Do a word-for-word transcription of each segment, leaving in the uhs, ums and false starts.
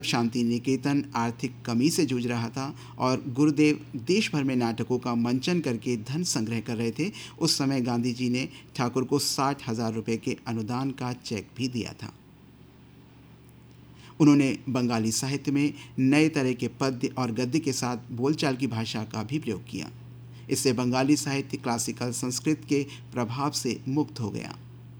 शांति निकेतन आर्थिक कमी से जूझ रहा था और गुरुदेव देश भर में नाटकों का मंचन करके धन संग्रह कर रहे थे, उस समय गांधी जी ने ठाकुर को साठ हजार रुपये के अनुदान का चेक भी दिया था। उन्होंने बंगाली साहित्य में नए तरह के पद्य और गद्य के साथ बोलचाल की भाषा का भी प्रयोग किया। इससे बंगाली साहित्य क्लासिकल संस्कृत के प्रभाव से मुक्त हो गया।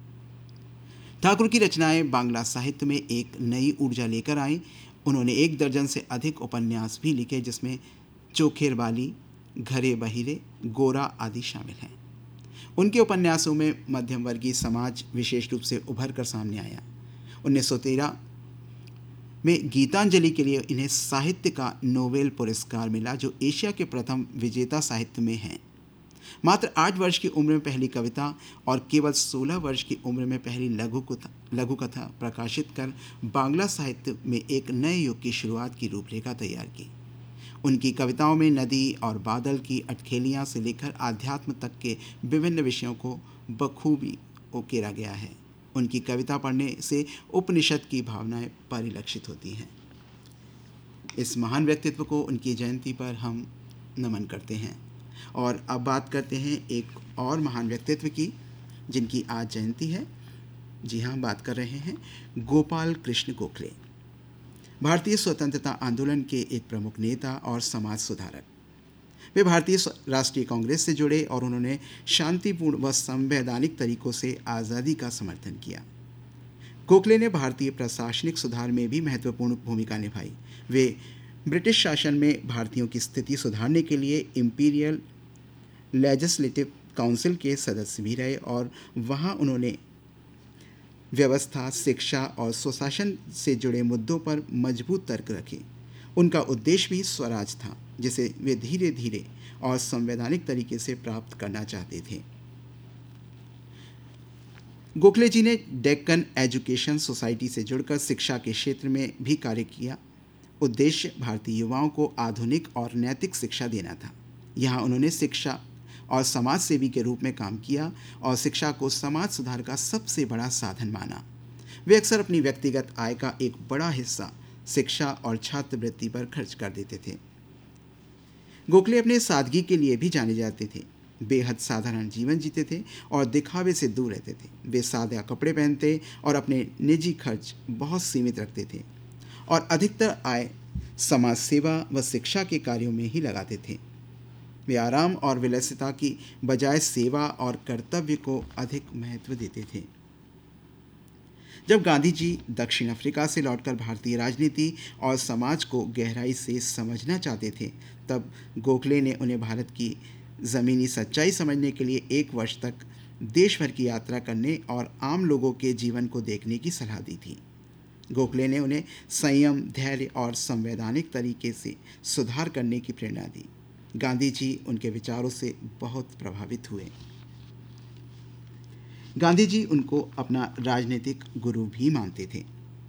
ठाकुर की रचनाएं बांग्ला साहित्य में एक नई ऊर्जा लेकर आईं। उन्होंने एक दर्जन से अधिक उपन्यास भी लिखे, जिसमें चोखेर बाली, घरे बहिरे, गोरा आदि शामिल हैं। उनके उपन्यासों में मध्यम वर्गीय समाज विशेष रूप से उभर कर सामने आया। उन्नीस सौ तेरह में गीतांजलि के लिए इन्हें साहित्य का नोबेल पुरस्कार मिला, जो एशिया के प्रथम विजेता साहित्य में हैं। मात्र आठ वर्ष की उम्र में पहली कविता और केवल सोलह वर्ष की उम्र में पहली लघु कथा लघु कथा प्रकाशित कर बांग्ला साहित्य में एक नए युग की शुरुआत की रूपरेखा तैयार की। उनकी कविताओं में नदी और बादल की अटखेलियाँ से लेकर आध्यात्म तक के विभिन्न विषयों को बखूबी उकेरा गया है। उनकी कविता पढ़ने से उपनिषद की भावनाएं परिलक्षित होती हैं। इस महान व्यक्तित्व को उनकी जयंती पर हम नमन करते हैं। और अब बात करते हैं एक और महान व्यक्तित्व की, जिनकी आज जयंती है। जी हाँ, बात कर रहे हैं गोपाल कृष्ण गोखले। भारतीय स्वतंत्रता आंदोलन के एक प्रमुख नेता और समाज सुधारक। वे भारतीय राष्ट्रीय कांग्रेस से जुड़े और उन्होंने शांतिपूर्ण व संवैधानिक तरीकों से आज़ादी का समर्थन किया। गोखले ने भारतीय प्रशासनिक सुधार में भी महत्वपूर्ण भूमिका निभाई। वे ब्रिटिश शासन में भारतीयों की स्थिति सुधारने के लिए इंपीरियल लेजिस्लेटिव काउंसिल के सदस्य भी रहे और वहां उन्होंने व्यवस्था, शिक्षा और स्वशासन से जुड़े मुद्दों पर मजबूत तर्क रखे। उनका उद्देश्य भी स्वराज था, जिसे वे धीरे धीरे और संवैधानिक तरीके से प्राप्त करना चाहते थे। गोखले जी ने डेक्कन एजुकेशन सोसाइटी से जुड़कर शिक्षा के क्षेत्र में भी कार्य किया। उद्देश्य भारतीय युवाओं को आधुनिक और नैतिक शिक्षा देना था। यहाँ उन्होंने शिक्षा और समाज सेवी के रूप में काम किया और शिक्षा को समाज सुधार का सबसे बड़ा साधन माना। वे अक्सर अपनी व्यक्तिगत आय का एक बड़ा हिस्सा शिक्षा और छात्रवृत्ति पर खर्च कर देते थे। गोखले अपने सादगी के लिए भी जाने जाते थे। बेहद साधारण जीवन जीते थे और दिखावे से दूर रहते थे। वे सादा कपड़े पहनते और अपने निजी खर्च बहुत सीमित रखते थे और अधिकतर आय समाज सेवा व शिक्षा के कार्यों में ही लगाते थे। वे आराम और विलासिता की बजाय सेवा और कर्तव्य को अधिक महत्व देते थे। जब गांधी जी दक्षिण अफ्रीका से लौटकर भारतीय राजनीति और समाज को गहराई से समझना चाहते थे, तब गोखले ने उन्हें भारत की ज़मीनी सच्चाई समझने के लिए एक वर्ष तक देश भर की यात्रा करने और आम लोगों के जीवन को देखने की सलाह दी थी। गोखले ने उन्हें संयम, धैर्य और संवैधानिक तरीके से सुधार करने की प्रेरणा दी। गांधी जी उनके विचारों से बहुत प्रभावित हुए। गांधी जी उनको अपना राजनीतिक गुरु भी मानते थे।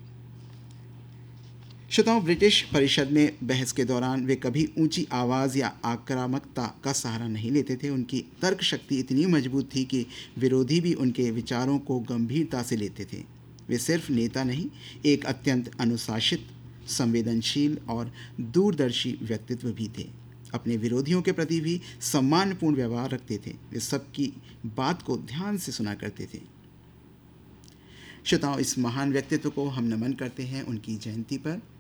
श्रोताओं, ब्रिटिश परिषद में बहस के दौरान वे कभी ऊंची आवाज़ या आक्रामकता का सहारा नहीं लेते थे। उनकी तर्क शक्ति इतनी मजबूत थी कि विरोधी भी उनके विचारों को गंभीरता से लेते थे। वे सिर्फ नेता नहीं, एक अत्यंत अनुशासित, संवेदनशील और दूरदर्शी व्यक्तित्व भी थे। अपने विरोधियों के प्रति भी सम्मानपूर्ण व्यवहार रखते थे। वे सबकी बात को ध्यान से सुना करते थे। श्रोताओं, इस महान व्यक्तित्व को हम नमन करते हैं उनकी जयंती पर।